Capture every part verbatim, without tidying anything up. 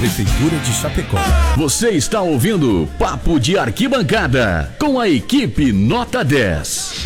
Prefeitura de Chapecó. Você está ouvindo Papo de Arquibancada com a equipe Nota dez.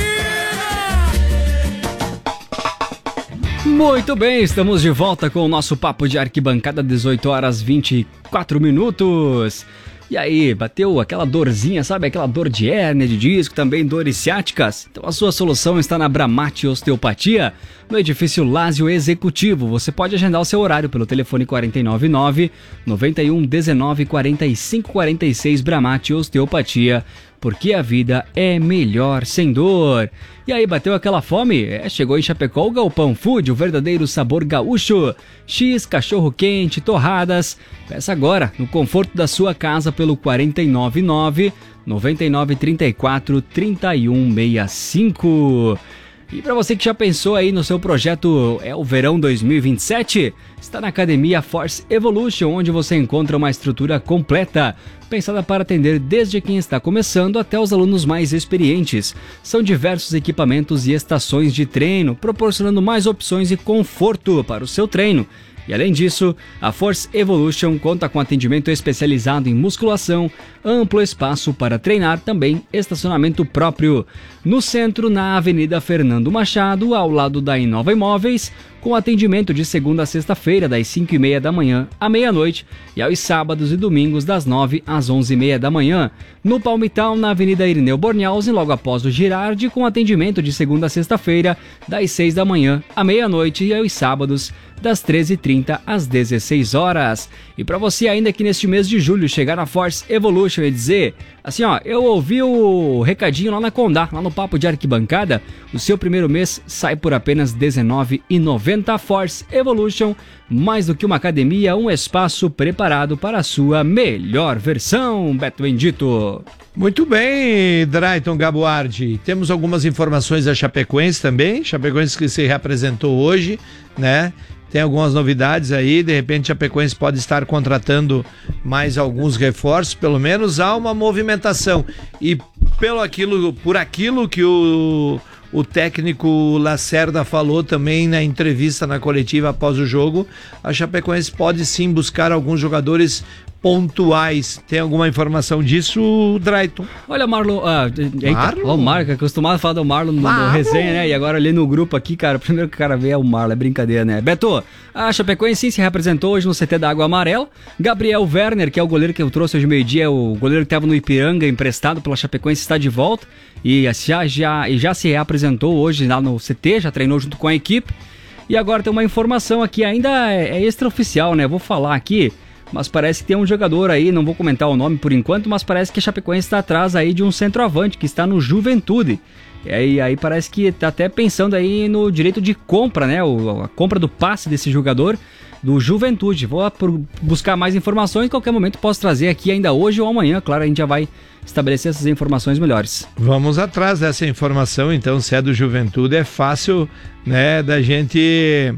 Muito bem, estamos de volta com o nosso Papo de Arquibancada, dezoito horas e vinte e quatro minutos. E aí, bateu aquela dorzinha, sabe? Aquela dor de hérnia de disco, também dores ciáticas? Então a sua solução está na Bramate Osteopatia, no edifício Lázio Executivo. Você pode agendar o seu horário pelo telefone quatro nove nove, nove um um nove, quatro cinco quatro seis. Bramate Osteopatia, porque a vida é melhor sem dor. E aí, bateu aquela fome? É, chegou em Chapecó o Galpão Food, o verdadeiro sabor gaúcho. X, cachorro quente, torradas. Peça agora, no conforto da sua casa, pelo quatro nove nove, nove nove três quatro, três um seis cinco. E para você que já pensou aí no seu projeto É o Verão dois mil e vinte e sete, está na Academia Force Evolution, onde você encontra uma estrutura completa, pensada para atender desde quem está começando até os alunos mais experientes. São diversos equipamentos e estações de treino, proporcionando mais opções e conforto para o seu treino. E além disso, a Force Evolution conta com atendimento especializado em musculação, amplo espaço para treinar, também estacionamento próprio. No centro, na Avenida Fernando Machado, ao lado da Inova Imóveis, com atendimento de segunda a sexta-feira, das cinco e meia da manhã à meia-noite, e aos sábados e domingos, das nove às onze e meia da manhã. No Palmital, na Avenida Irineu Bornhausen, logo após o Girardi, com atendimento de segunda a sexta-feira, das seis da manhã à meia-noite, e aos sábados, das treze e trinta às dezesseis horas. E para você ainda que neste mês de julho chegar na Force Evolution e dizer assim, ó, eu ouvi o recadinho lá na Condá, lá no Papo de Arquibancada, o seu primeiro mês sai por apenas dezenove reais e noventa centavos. Force Evolution, mais do que uma academia, um espaço preparado para a sua melhor versão, Beto Bendito. Muito bem, Drayton Gabuardi. Temos algumas informações da Chapecoense também, Chapecoense que se reapresentou hoje, né? Tem algumas novidades aí, de repente a Chapecoense pode estar contratando mais alguns reforços, pelo menos há uma movimentação. E pelo aquilo, por aquilo que o, o técnico Lacerda falou também na entrevista na coletiva após o jogo, a Chapecoense pode sim buscar alguns jogadores pontuais. Tem alguma informação disso, Drayton? Olha, Marlon, ah, eita, Marlon? ó, o Marco, acostumado a falar do Marlon no, no resenha, né? E agora ali no grupo aqui, cara, o primeiro que o cara vê é o Marlon, é brincadeira, né? Beto, a Chapecoense sim se representou hoje no C T da Água Amarela. Gabriel Werner, que é o goleiro que eu trouxe hoje meio-dia, o goleiro que estava no Ipiranga, emprestado pela Chapecoense, está de volta e já, já, e já se reapresentou hoje lá no C T, já treinou junto com a equipe. E agora tem uma informação aqui, ainda é, é extraoficial, né? Vou falar aqui, mas parece que tem um jogador aí, não vou comentar o nome por enquanto, mas parece que a Chapecoense está atrás aí de um centroavante que está no Juventude. E aí, aí parece que está até pensando aí no direito de compra, né? O, a compra do passe desse jogador do Juventude. Vou buscar mais informações, em qualquer momento posso trazer aqui ainda hoje ou amanhã, claro, a gente já vai estabelecer essas informações melhores. Vamos atrás dessa informação, então, se é do Juventude, é fácil, né, da gente...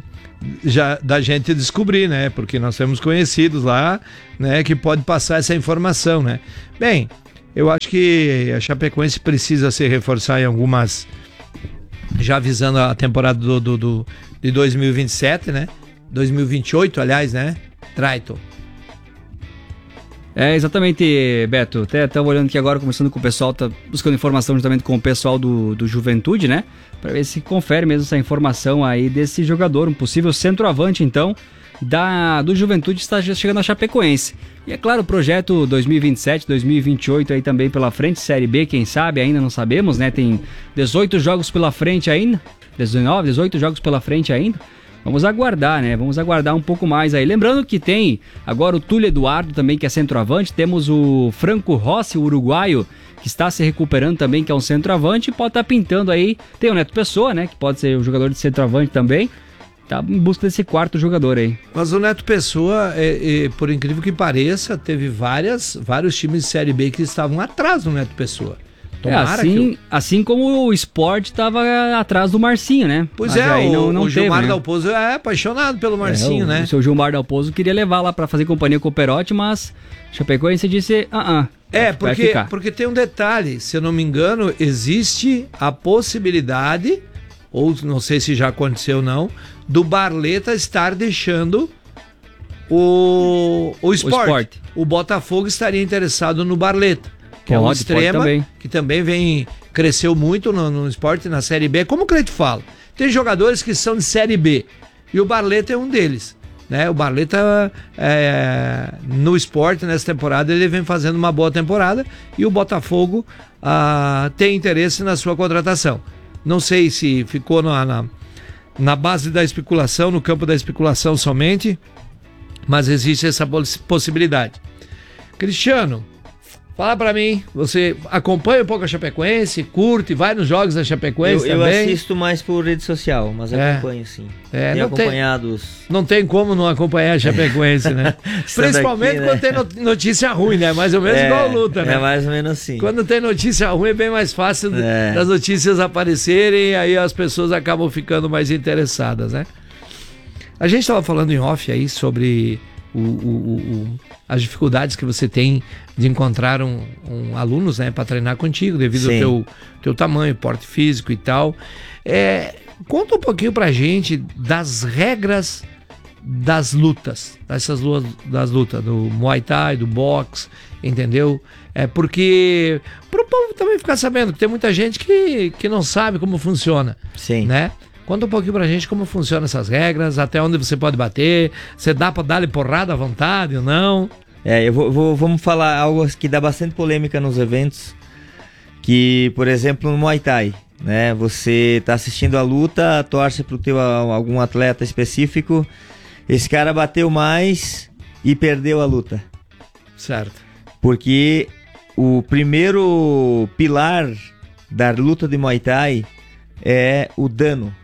já da gente descobrir, né? Porque nós temos conhecidos lá, né, que pode passar essa informação, né? Bem, eu acho que a Chapecoense precisa se reforçar em algumas, já visando a temporada do, do, do de dois mil e vinte e sete, né? dois mil e vinte e oito, aliás, né? Drayton. É, exatamente, Beto. Até estava olhando aqui agora, conversando com o pessoal, tá buscando informação juntamente com o pessoal do, do Juventude, né? Para ver se confere mesmo essa informação aí desse jogador, um possível centroavante, então, da, do Juventude está chegando a Chapecoense. E é claro, o projeto dois mil e vinte e sete, dois mil e vinte e oito aí também pela frente, Série B, quem sabe, ainda não sabemos, né? Tem dezoito jogos pela frente ainda, dezenove, dezoito jogos pela frente ainda. Vamos aguardar, né? Vamos aguardar um pouco mais aí. Lembrando que tem agora o Túlio Eduardo também, que é centroavante. Temos o Franco Rossi, o uruguaio, que está se recuperando também, que é um centroavante. Pode estar pintando aí. Tem o Neto Pessoa, né? Que pode ser o jogador de centroavante também. Tá em busca desse quarto jogador aí. Mas o Neto Pessoa, é, é, por incrível que pareça, teve várias, vários times de Série B que estavam atrás do Neto Pessoa. É, assim, eu... assim como o Sport estava atrás do Marcinho, né? Pois Mas é, aí o, não, não o teve, Gilmar né? Dalpozo é apaixonado pelo Marcinho, é, o, né? O seu Gilmar Dalpozo queria levar lá para fazer companhia com o Perotti, mas Chapecoense disse, ah, uh-uh, É, porque, porque tem um detalhe, se eu não me engano, existe a possibilidade, ou não sei se já aconteceu ou não, do Barleta estar deixando o, o Sport. O Sport. O Botafogo estaria interessado no Barleta, que é um Pode, extrema, pode também. que também vem, cresceu muito no, no Sport, na Série B. Como o Cleito fala, tem jogadores que são de Série B, e o Barleta é um deles. Né? O Barleta, é, no Sport, nessa temporada, ele vem fazendo uma boa temporada, e o Botafogo ah, tem interesse na sua contratação. Não sei se ficou na, na, na base da especulação, no campo da especulação somente, mas existe essa possibilidade. Cristiano, fala pra mim, você acompanha um pouco a Chapecoense, curte, vai nos jogos da Chapecoense eu, também? Eu assisto mais por rede social, mas É. acompanho sim. É, Tenho não tem- acompanhado os... Não tem como não acompanhar a Chapecoense, né? Estando Principalmente aqui, né? quando tem no- notícia ruim, né? Mais ou menos é, igual a luta, né? É mais ou menos assim. Quando tem notícia ruim é bem mais fácil de- É. das notícias aparecerem, e aí as pessoas acabam ficando mais interessadas, né? A gente estava falando em off aí sobre o, o- o- o- as dificuldades que você tem de encontrar um, um alunos, né, para treinar contigo, devido Sim. ao teu, teu tamanho, porte físico e tal. É, conta um pouquinho pra gente das regras das lutas, dessas lutas, das lutas, do Muay Thai, do boxe, entendeu? É porque pro povo também ficar sabendo que tem muita gente que, que não sabe como funciona, Sim. né? Conta um pouquinho pra gente como funcionam essas regras, até onde você pode bater, você dá pra dar-lhe porrada à vontade ou não? É, eu vou, vou- vamos falar algo que dá bastante polêmica nos eventos, que, por exemplo, no Muay Thai, né? Você tá assistindo a luta, torce pro teu a- algum atleta específico, esse cara bateu mais e perdeu a luta. Certo. Porque o primeiro pilar da luta de Muay Thai é o dano.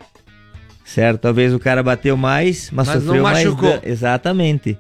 Certo? Talvez o cara bateu mais, mas, Mas não sofreu mais machucou. dano. Exatamente.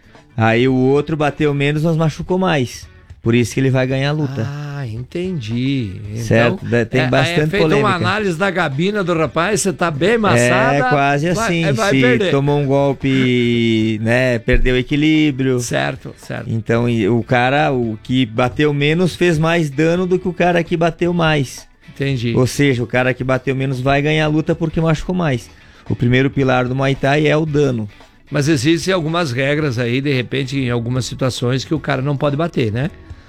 Aí o outro bateu menos, mas machucou mais. Por isso que ele vai ganhar a luta. Ah, entendi. Certo, Então, tem é, bastante é feita polêmica. uma análise da gabina do rapaz, você tá bem amassada. É quase vai- assim. é, vai Se perder. tomou um golpe, né, perdeu o equilíbrio. Certo, certo. Então e o cara, o que bateu menos, fez mais dano do que o cara que bateu mais. Entendi. Ou seja, o cara que bateu menos vai ganhar a luta porque machucou mais. O primeiro pilar do Muay Thai é o dano. Mas existem algumas regras aí, de repente, em algumas situações que o cara não pode bater, né?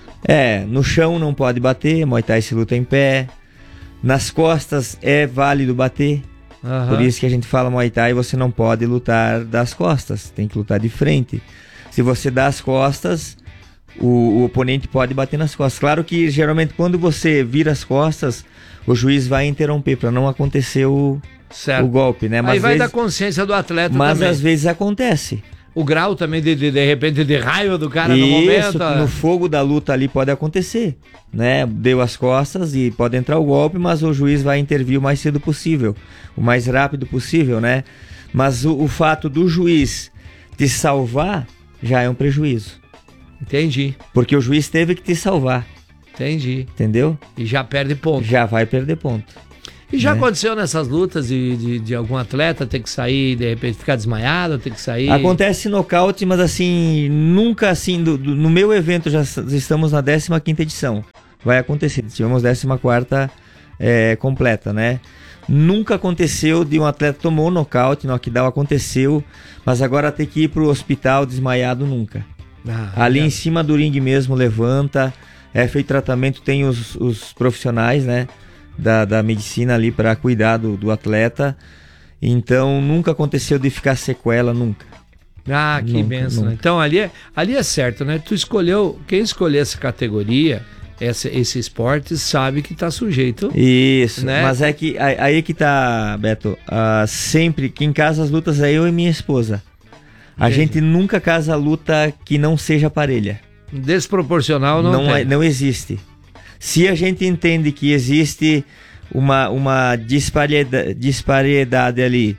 É, no chão não pode bater, Muay Thai se luta em pé. Nas costas é válido bater. Aham. Por isso que a gente fala Muay Thai, você não pode lutar das costas, tem que lutar de frente. Se você dá as costas, o, o oponente pode bater nas costas. Claro que geralmente quando você vira as costas, o juiz vai interromper para não acontecer o, Certo. o golpe, né? Mas, Aí vai vezes- da consciência do atleta mas também. às vezes acontece. O grau também, de, de, de repente, de raiva do cara no Isso, momento. ó. no fogo da luta ali pode acontecer, né? Deu as costas e pode entrar o golpe, mas o juiz vai intervir o mais cedo possível, o mais rápido possível, né? Mas o, o fato do juiz te salvar já é um prejuízo, Entendi, porque o juiz teve que te salvar, entendi. entendeu? E já perde ponto. Já vai perder ponto. E já né? aconteceu nessas lutas de, de, de algum atleta ter que sair, de repente ficar desmaiado, ter que sair. Acontece nocaute, mas assim, nunca assim, do- do- no meu evento já s- estamos na décima quinta edição, vai acontecer, tivemos décima quarta é, completa, né? Nunca aconteceu de um atleta tomou nocaute, knockdown aconteceu, mas agora ter que ir pro hospital desmaiado nunca. Ah, Ali é. em cima do ringue mesmo, levanta, é feito tratamento, tem os, os profissionais, né, da, da medicina ali para cuidar do, do atleta. Então nunca aconteceu de ficar sequela, nunca. Ah, que Nunca, benção. nunca. Então ali é, ali é certo, né? Tu escolheu, quem escolher essa categoria, essa, esse esporte, sabe que tá sujeito. Isso, Né? mas é que aí aí que tá, Beto, ah, sempre que em casa as lutas é eu e minha esposa. A Entendi. gente nunca casa luta que não seja parelha. Desproporcional não, Não, tem. é- não existe. Se a gente entende que existe uma, uma disparidade, disparidade ali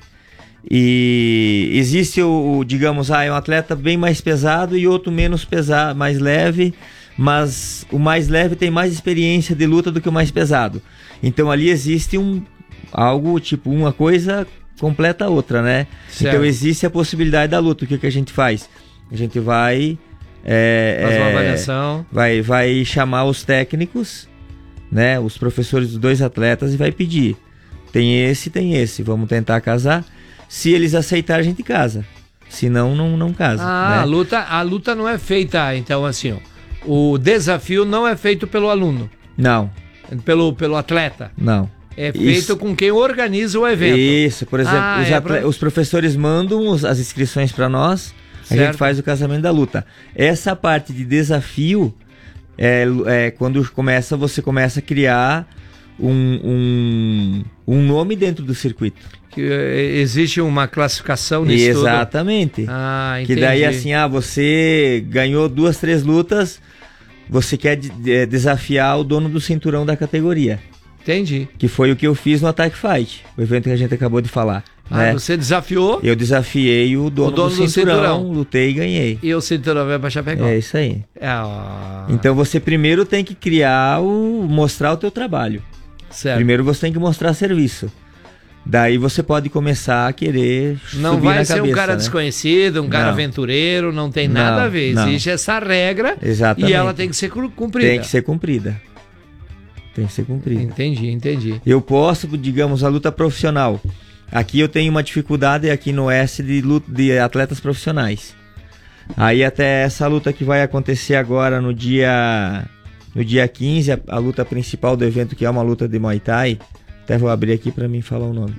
e existe o, o, digamos, ah, é um atleta bem mais pesado e outro menos pesado, mais leve, mas o mais leve tem mais experiência de luta do que o mais pesado. Então ali existe um algo tipo uma coisa completa a outra, né? Certo. Então existe a possibilidade da luta. O que, que a gente faz? A gente vai é, Faz uma é, avaliação. vai, vai chamar os técnicos, né, os professores dos dois atletas e vai pedir, tem esse, tem esse, vamos tentar casar. Se eles aceitarem, a gente casa. Senão não, não casa. Ah, né? a, luta, a luta não é feita, então, assim, ó, o desafio não é feito pelo aluno, Não, pelo, pelo atleta. não. É feito Isso. com quem organiza o evento. Isso, por exemplo, Ah, os, é atle- pra- os professores mandam os- as inscrições para nós, a Certo. gente faz o casamento da luta. Essa parte de desafio, é, é quando começa, você começa a criar um, um, um nome dentro do circuito. Que, eh, existe uma classificação nisso tudo. Exatamente. Ah, Que entendi. daí assim, ah, você ganhou duas, três lutas, você quer de- de- desafiar o dono do cinturão da categoria. Entendi. Que foi o que eu fiz no Attack Fight, o evento que a gente acabou de falar. Ah, né? você desafiou Eu desafiei o dono, O dono do, do cinturão, cinturão. lutei e ganhei. e o cinturão vai pra Chapecó. É isso aí. Ah, Então você primeiro tem que criar o. mostrar o teu trabalho. certo. Primeiro você tem que mostrar serviço. Daí você pode começar a querer Não subir vai na ser cabeça, um cara né? desconhecido, um cara Não. aventureiro, não tem Não, nada a ver. não. Existe essa regra Exatamente. e ela tem que ser cru- cumprida. Tem que ser cumprida. Tem que ser cumprida. Entendi, entendi. Eu posso, digamos, a luta profissional. Aqui eu tenho uma dificuldade aqui no Oeste de, luta, de atletas profissionais. Aí até essa luta que vai acontecer agora no dia no dia quinze, a, a luta principal do evento, que é uma luta de Muay Thai. Até vou abrir aqui para mim falar o nome.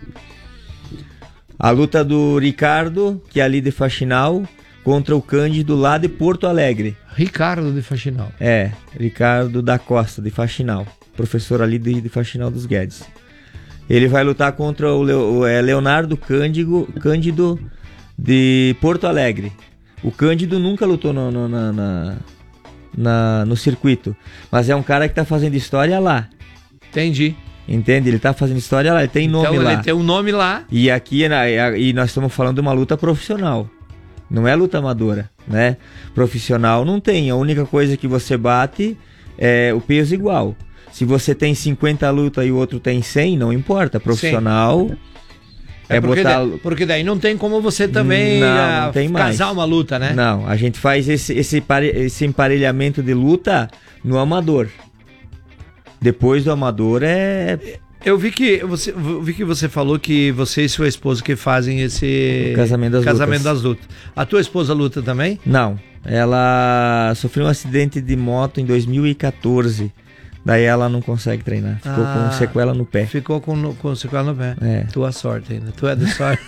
A luta do Ricardo, que é ali de Faxinal, contra o Cândido lá de Porto Alegre. Ricardo de Faxinal. É, Ricardo da Costa, de Faxinal. Professor ali de, de Faxinal dos Guedes. Ele vai lutar contra o, Leo- o, é, Leonardo Cândido, Cândido de Porto Alegre. O Cândido nunca lutou no, no, na, na, na- no circuito, mas é um cara que tá fazendo história lá. Entendi. Entende? Ele tá fazendo história lá, ele tem nome então lá. ele tem um nome lá. E aqui na- e nós estamos falando de uma luta profissional. Não é luta amadora, né? Profissional não tem. A única coisa que você bate é o peso igual. Se você tem cinquenta lutas e o outro tem cem, não importa. Profissional é, É porque, botar. da- porque daí não tem como você também Não, ah, não tem mais. casar uma luta, né? Não, a gente faz esse, esse, pare- esse emparelhamento de luta no amador. Depois do amador é Eu vi que você, eu vi que você falou que você e sua esposa que fazem esse O casamento das casamento lutas. das lutas. A tua esposa luta também? Não, ela sofreu um acidente de moto em dois mil e quatorze. Daí ela não consegue treinar. Ficou Ah. com sequela no pé. Ficou com, com sequela no pé. É. Tua sorte ainda. Tu é de sorte.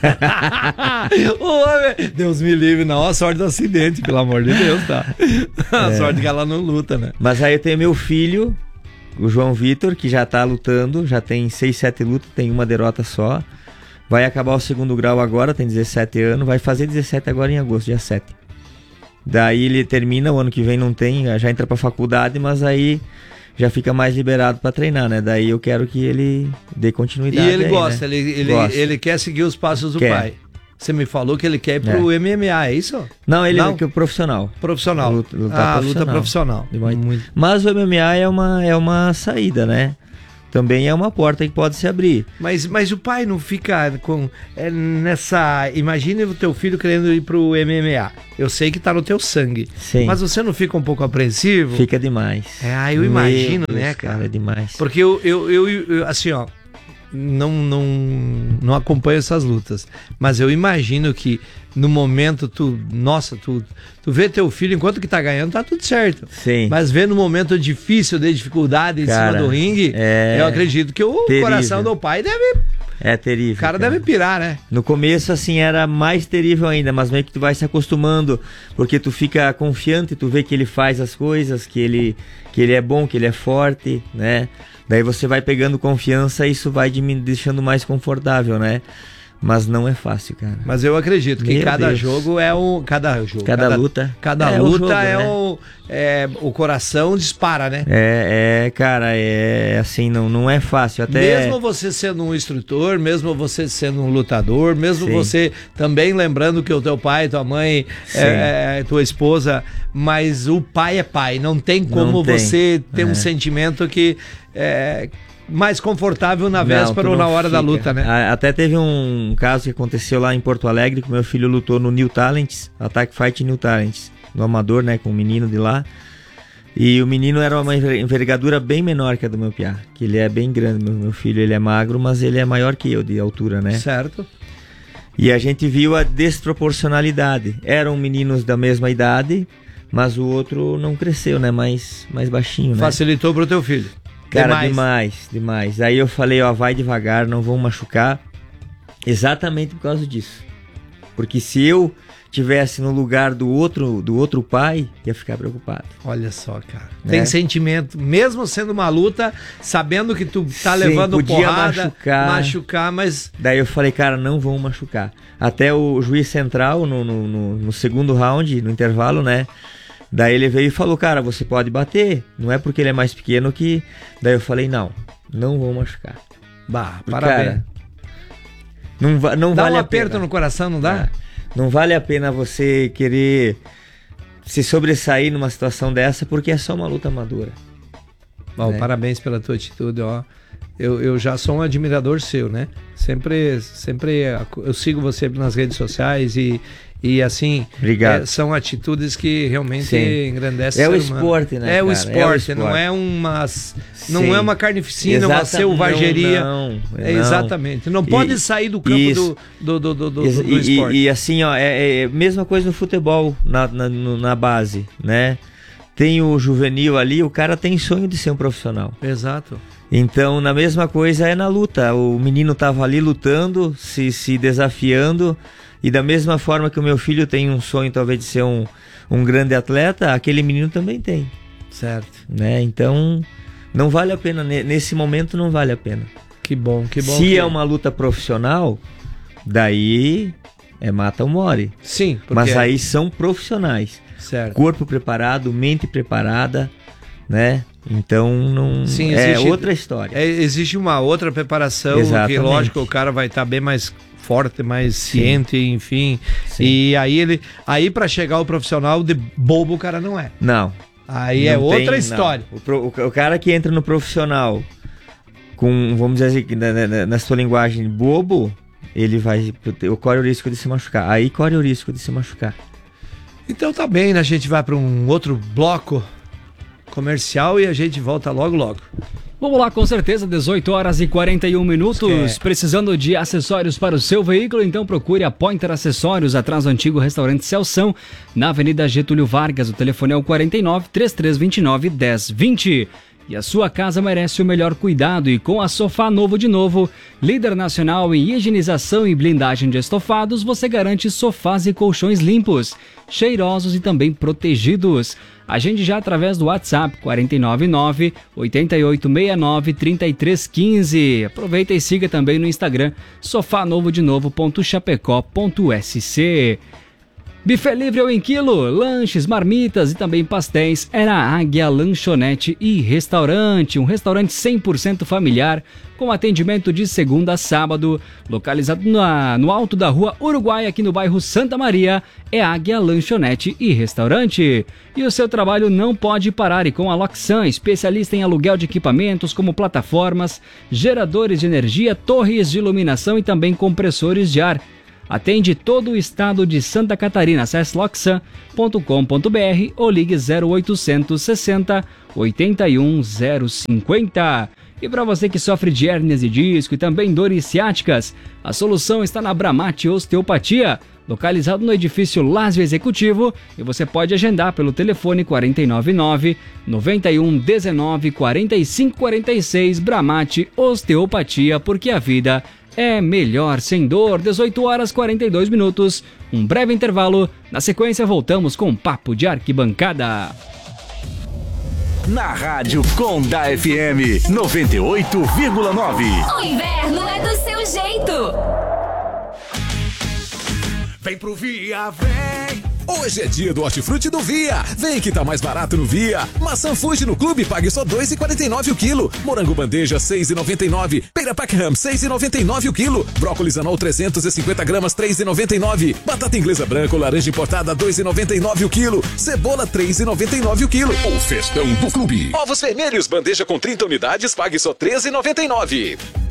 Ô, homem, Deus me livre, não. A sorte do acidente, pelo amor de Deus, tá? A É. sorte que ela não luta, né? Mas aí eu tenho meu filho, o João Vitor, que já tá lutando, já tem seis, sete lutas, tem uma derrota só. Vai acabar o segundo grau agora, tem dezessete anos, vai fazer dezessete agora em agosto, dia sete. Daí ele termina, o ano que vem não tem, já entra pra faculdade, mas aí já fica mais liberado pra treinar, né? Daí eu quero que ele dê E continuidade. ele aí, gosta, né? ele, ele, Gosta. ele quer seguir os passos do Quer. pai. Você me falou que ele quer ir pro M M A, é isso? Não, ele Não? é que é profissional. Profissional. Luta- luta ah, profissional. luta profissional. De Muay- Muito. Mas o M M A é uma, é uma saída, né? Também é uma porta que pode se abrir. Mas, mas o pai não fica com é, nessa. Imagine o teu filho querendo ir pro M M A. Eu sei que tá no teu sangue. Sim. Mas você não fica um pouco apreensivo? Fica demais. É, ah, eu Meu imagino, Deus, né, cara? É demais. Porque eu, eu, eu, eu, assim, ó, não, não, não acompanho essas lutas, mas eu imagino que no momento tu, nossa, tu, tu vê teu filho enquanto que tá ganhando, tá tudo certo. Sim. Mas vê no momento difícil, de dificuldade em Cara, cima do ringue, é eu acredito que o terrível. coração do pai deve, É terrível. o cara cara. deve pirar, né? No começo, assim, era mais terrível ainda, mas meio que tu vai se acostumando, porque tu fica confiante, tu vê que ele faz as coisas, que ele, que ele é bom, que ele é forte, né? Daí você vai pegando confiança e isso vai me deixando mais confortável, né? Mas não é fácil, cara. Mas eu acredito que Meu cada Deus. jogo é um. Cada jogo. Cada luta. Cada É o luta jogo, é, né? o, é o coração dispara, né? É, é, cara, é assim, não, não é fácil. Até Mesmo você sendo um instrutor, mesmo você sendo um lutador, mesmo Sim. você também lembrando que o teu pai, tua mãe, Sim. é, é, tua esposa, mas o pai é pai. Não tem como Não tem. você ter um É. sentimento que é mais confortável na Não, véspera tu ou na não hora da fica. luta, né? A- Até teve um caso que aconteceu lá em Porto Alegre, que meu filho lutou no New Talents, Attack Fight New Talents, no amador, né, com um menino de lá. E o menino era uma enver- envergadura bem menor que a do meu piá, que ele é bem grande, meu, meu filho, ele é magro, mas ele é maior que eu de altura, né? Certo. E a gente viu a desproporcionalidade. Eram meninos da mesma idade, mas o outro não cresceu, né? Mais, mais baixinho, né? Facilitou pro teu filho. Cara, demais. demais, demais. Aí eu falei, ó, vai devagar, não vão machucar. Exatamente por causa disso. Porque se eu tivesse no lugar do outro, do outro pai, ia ficar preocupado. Olha só, cara. Né? Tem sentimento, mesmo sendo uma luta, sabendo que tu tá Sim, levando podia porrada, machucar. machucar, mas... Daí eu falei, cara, não vão machucar. Até o juiz central, no, no, no, no segundo round, no intervalo, né? Daí ele veio e falou, cara, você pode bater. Não é porque ele é mais pequeno que... Daí eu falei, não, não vão machucar. Bah, Porque, parabéns. cara, não, va não Dá vale um a aperto pena. no coração, não dá? É. Não vale a pena você querer se sobressair numa situação dessa, porque é só uma luta madura. Bom, né? Parabéns pela tua atitude, ó. Eu, eu já sou um admirador seu, né? Sempre, sempre eu sigo você nas redes sociais e, e assim, Obrigado. é, são atitudes que realmente Sim. engrandecem É o o ser humano. esporte, né, É o cara? esporte, É o esporte. não é uma, não Sim. é uma carnificina, uma Exata- selvageria. Não, não, É, não. exatamente. Não E- pode sair do campo isso. do, do, do, do, do, E, do e- esporte. e assim, ó, é, é mesma coisa no futebol, na, na, no- na base, né? Tem o juvenil ali, o cara tem sonho de ser um profissional. Exato. Então, na mesma coisa é na luta. O menino tava ali lutando, se, se desafiando, e da mesma forma que o meu filho tem um sonho talvez de ser um, um grande atleta, aquele menino também tem, Certo. né? Então, não vale a pena, ne- nesse momento não vale a pena. Que bom, que bom. Se que... é uma luta profissional, daí é mata ou more. Sim, porque... Mas aí são profissionais. Certo. Corpo preparado, mente preparada, né? Então não Sim, é existe- outra história. É, existe uma outra preparação, que Exatamente. lógico o cara vai estar bem mais forte, mais ciente, enfim. Sim. E aí ele, aí para chegar ao profissional de bobo o cara não é. Não. Aí é não outra tem, história. não. O, pro- o, o cara que entra no profissional com, vamos dizer assim, na, na, na sua linguagem bobo, ele vai corre o risco de se machucar. Aí corre o risco de se machucar. Então tá bem, né? A gente vai para um outro bloco comercial e a gente volta logo logo. Vamos lá, com certeza, dezoito horas e quarenta e um minutos. Esquece. Precisando de acessórios para o seu veículo? Então procure a Pointer Acessórios, atrás do antigo restaurante Celção, na Avenida Getúlio Vargas. O telefone é o quarenta e nove, três três dois nove, um zero dois zero. E a sua casa merece o melhor cuidado, e com a Sofá Novo de Novo, líder nacional em higienização e blindagem de estofados, você garante sofás e colchões limpos, cheirosos e também protegidos. Agende já através do WhatsApp quarenta e nove nove, oito oito seis nove, três três um cinco. Aproveita e siga também no Instagram sofá novo de novo ponto chapecó ponto s c. Buffet livre ou em quilo, lanches, marmitas e também pastéis é na Águia Lanchonete e Restaurante, um restaurante cem por cento familiar, com atendimento de segunda a sábado, localizado na, no alto da rua Uruguai, aqui no bairro Santa Maria, é Águia Lanchonete e Restaurante. E o seu trabalho não pode parar, e com a Loxan, especialista em aluguel de equipamentos como plataformas, geradores de energia, torres de iluminação e também compressores de ar. Atende todo o estado de Santa Catarina. Acesse loxan ponto com ponto b r ou ligue zero oitocentos sessenta, oitenta e um zero cinquenta. E para você que sofre de hérnias de disco e também dores ciáticas, a solução está na Bramate Osteopatia, localizado no edifício Lázio Executivo, e você pode agendar pelo telefone quarenta e nove nove, noventa e um dezenove, quarenta e cinco quarenta e seis. Bramate Osteopatia, porque a vida é melhor sem dor. Dezoito horas e quarenta e dois minutos. Um breve intervalo. Na sequência, voltamos com Papo de Arquibancada. Na Rádio Conda F M noventa e oito vírgula nove. O inverno é do seu jeito. Vem pro Via, vem! Hoje é dia do hortifruti do Via. Vem que tá mais barato no Via. Maçã Fuji no clube, pague só dois reais e quarenta e nove centavos o quilo. Morango bandeja, seis reais e noventa e nove centavos. Pera Packham, seis reais e noventa e nove centavos o quilo. Brócolis anol trezentos e cinquenta gramas, três reais e noventa e nove centavos. Batata inglesa branca ou laranja importada, dois reais e noventa e nove centavos o quilo. Cebola, três reais e noventa e nove centavos o quilo. O festão do clube. Ovos vermelhos, bandeja com trinta unidades, pague só treze reais e noventa e nove centavos.